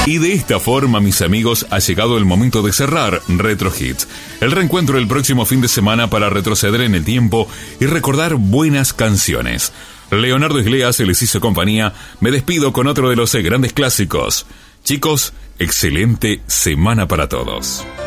Y de esta forma, mis amigos, ha llegado el momento de cerrar Retro Hits. El reencuentro el próximo fin de semana para retroceder en el tiempo y recordar buenas canciones. Leonardo Iglesias les hizo compañía. Me despido con otro de los grandes clásicos. Chicos, excelente semana para todos.